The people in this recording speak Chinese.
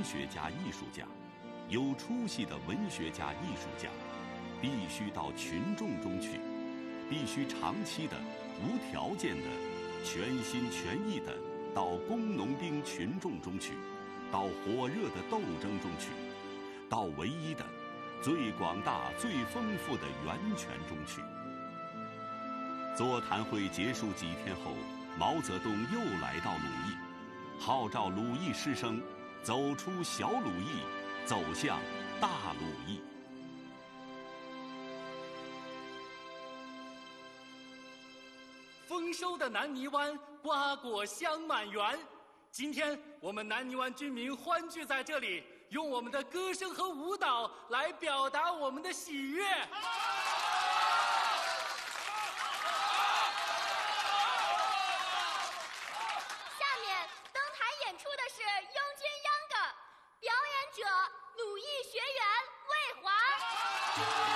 学家、艺术家，有出息的文学家、艺术家，必须到群众中去，必须长期的、无条件的、全心全意的到工农兵群众中去，到火热的斗争中去，到唯一的、最广大、最丰富的源泉中去。座谈会结束几天后，毛泽东又来到鲁艺，号召鲁艺师生走出小鲁艺，走向大鲁艺。 丰收的南泥湾，瓜果香满园。今天我们南泥湾居民欢聚在这里，用我们的歌声和舞蹈来表达我们的喜悦。 下面登台演出的是拥军秧歌，表演者鲁艺学员魏华。